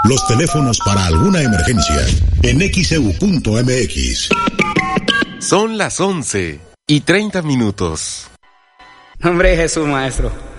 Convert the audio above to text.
Los teléfonos para alguna emergencia en xeu.mx. Son las 11:30. Hombre, Jesús, maestro.